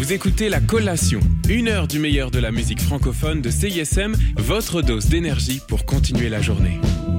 Vous écoutez La Collation, 1 heure du meilleur de la musique francophone de CISM, votre dose d'énergie pour continuer la journée.